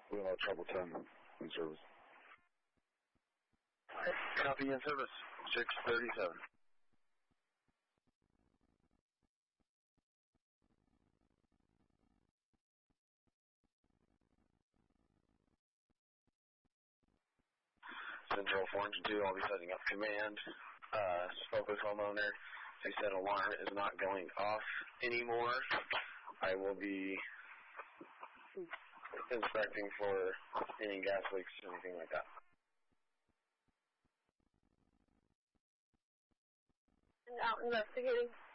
We'll have Trouble 10 in service. Copy in service, 637. Central 402, I'll be setting up command. Spoke with homeowner. They said alarm is not going off anymore. I will be inspecting for any gas leaks or anything like that. And out investigating.